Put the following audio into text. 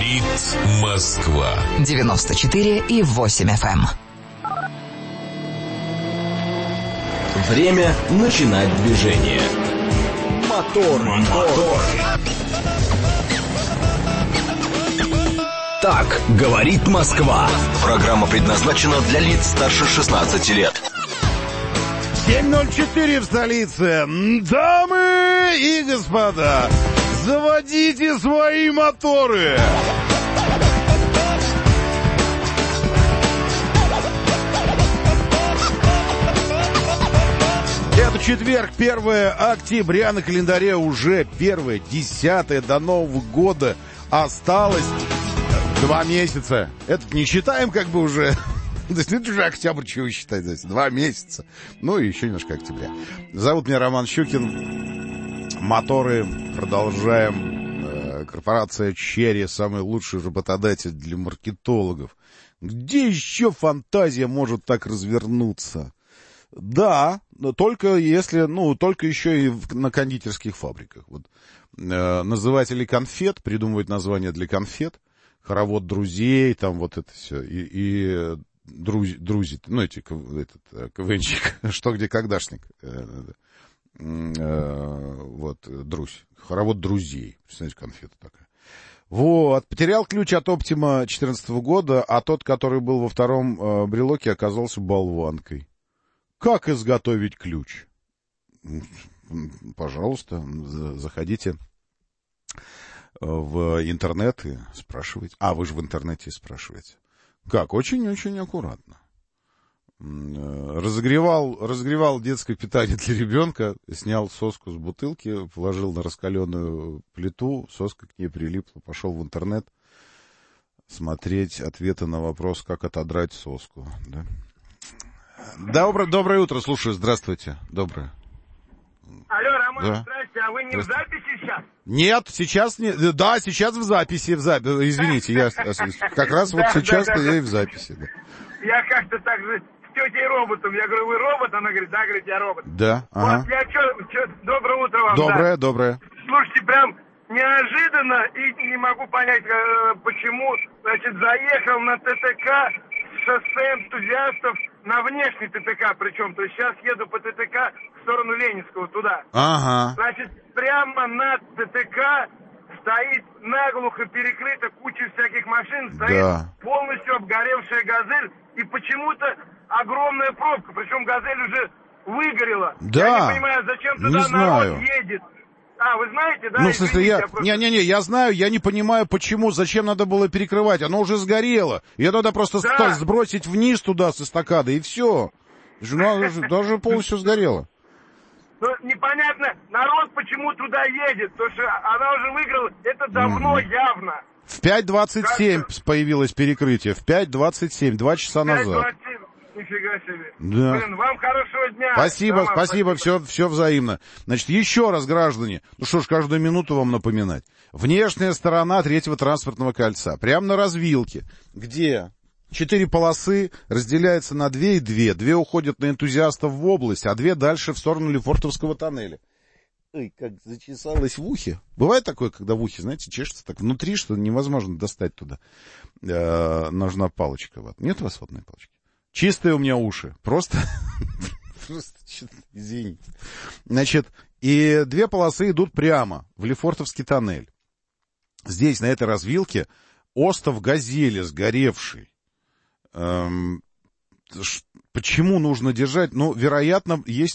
Говорит Москва. 94,8 FM. Время начинать движение. Мотор. Так говорит Москва. Программа предназначена для лиц старше 16 лет. 7:04 в столице. Дамы и господа, заводите свои моторы. Это четверг, 1 октября, на календаре уже 1-10 до Нового года осталось 2 месяца. Это не считаем как бы уже... То есть это уже октябрь, чего вы считаете здесь? 2 месяца. Ну и еще немножко октября. Зовут меня Роман Щукин. Моторы продолжаем. Корпорация Черри, самый лучший работодатель для маркетологов. Где еще фантазия может так развернуться? Да, но только если, только еще и на кондитерских фабриках. Вот, называтели конфет, придумывать названия для конфет, хоровод друзей, там вот это все, и друзи, эти, КВНчик, что, где, когдашник, вот, друзь, хоровод друзей, представляете, конфета такая. Вот, потерял ключ от Оптима 2014 года, а тот, который был во втором брелоке, оказался болванкой. Как изготовить ключ? Пожалуйста, заходите в интернет и спрашивайте. Вы же в интернете спрашиваете. Как? Очень-очень аккуратно. Разогревал детское питание для ребенка, снял соску с бутылки, положил на раскаленную плиту, соска к ней прилипла, пошел в интернет смотреть ответы на вопрос, как отодрать соску. Да? Доброе утро, слушаю, здравствуйте. Доброе. Алло, Роман, да. Здрасте, а вы не в записи сейчас? Нет, сейчас не. Да, сейчас в записи, Извините, я как раз вот сейчас-то я и в записи. Да. Я как-то так же с тетей роботом. Я говорю, вы робот? Она говорит, да, говорит, я робот. Да, ага. Вот я доброе утро вам. Доброе. Слушайте, прям неожиданно и не могу понять, почему, заехал на ТТК шоссе энтузиастов на внешний ТТК причем. То есть сейчас еду по ТТК в сторону Ленинского туда. Ага. Значит, прямо над ТТК стоит наглухо перекрыта куча всяких машин, стоит полностью обгоревшая «Газель», и почему-то огромная пробка, причем «Газель» уже выгорела. Да. Я не понимаю, зачем туда народ едет. Вы знаете, да? В смысле, я знаю, я не понимаю, почему, зачем надо было перекрывать, оно уже сгорело. Ее надо просто сбросить вниз туда с эстакады, и все. Даже полностью сгорело. Непонятно, народ почему туда едет, потому что она уже выиграла, это давно явно. В 5:27 появилось перекрытие, в 5:27, 2 часа назад. 5:27, нифига себе. Да. Блин, вам хорошего дня. Спасибо, все взаимно. Значит, еще раз, граждане, каждую минуту вам напоминать. Внешняя сторона третьего транспортного кольца, прямо на развилке, где 4 полосы разделяются на 2 и 2. 2 уходят на энтузиастов в область, а 2 дальше в сторону Лефортовского тоннеля. Ой, как зачесалось в ухе. Бывает такое, когда в ухе, знаете, чешется так внутри, что невозможно достать туда. Нужна палочка. Нет у вас водной палочки? Чистые у меня уши. Просто извините. Значит, и 2 полосы идут прямо в Лефортовский тоннель. Здесь, на этой развилке, остов «Газели» сгоревший. Почему нужно держать? Вероятно, есть